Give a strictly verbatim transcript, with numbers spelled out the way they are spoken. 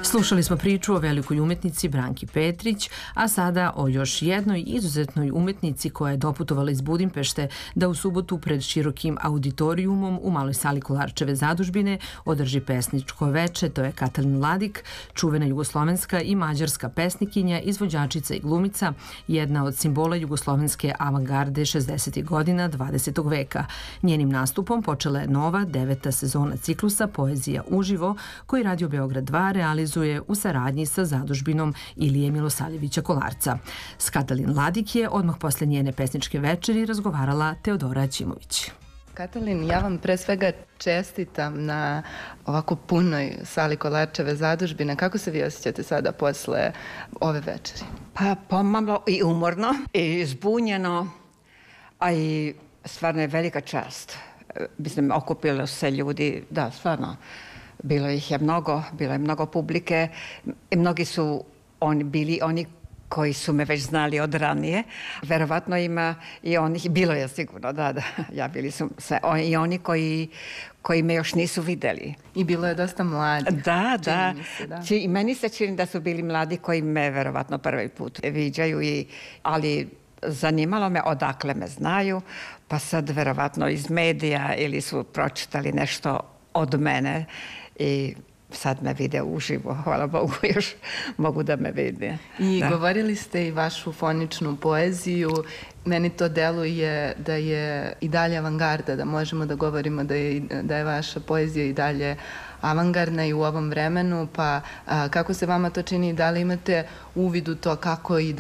Slušali smo priču o velikoj umetnici Branki Petrić, a sada o još jednoj izuzetnoj umetnici koja je doputovala iz Budimpešte da u subotu pred širokim auditorijumom u maloj sali Kolarčeve zadužbine održi pesničko veče. To je Katalin Ladik, čuvena jugoslovenska i mađarska pesnikinja, izvođačica i glumica, jedna od simbola jugoslovenske avangarde šezdesetih godina dvadesetog veka. Njenim nastupom počela je nova, deveta sezona ciklusa Poezija uživo, koji Radio Beograd dva realizuje u saradnji sa zadužbinom Ilije Milosavljevića Kolarca. S Katalin Ladik je odmah posle njene pesničke večeri razgovarala Teodora Ćimović. Katalin, ja vam pre svega čestitam na ovako punoj sali Kolarčeve zadužbine. Kako se vi osjećate sada posle ove večeri? Pa pomalo i umorno i zbunjeno, a i stvarno je velika čast. Mislim, okupilo se ljudi, da, stvarno, bilo ih je mnogo, bilo je mnogo publike i mnogi su oni bili oni koji su me već znali od ranije. Verovatno ima i onih, bilo je sigurno, da, da, javili su se i oni koji, koji me još nisu videli. I bilo je dosta mladi. Da, da. Mi se, da. I meni se čini da su bili mladi koji me verovatno prvi put viđaju, i, ali zanimalo me odakle me znaju, pa sad verovatno iz medija ili su pročitali nešto od mene i sad me vide uživo, hvala Bogu, još mogu da me vide. I da. Govorili ste i vašu foničnu poeziju. Meni to deluje da je i dalje avangarda, da možemo da govorimo da je, da je vaša poezija i dalje avangardna i u ovom vremenu, pa a, kako se vama to čini, da li imate uvid u to kako i